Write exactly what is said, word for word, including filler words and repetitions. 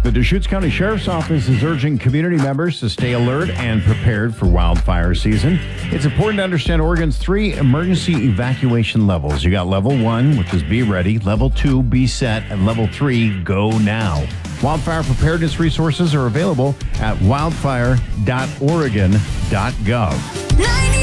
The Deschutes County Sheriff's Office is urging community members to stay alert and prepared for wildfire season. It's important to understand Oregon's three emergency evacuation levels. You got level one, which is be ready, level two, be set, and level three, go now. Wildfire preparedness resources are available at wildfire dot oregon dot gov.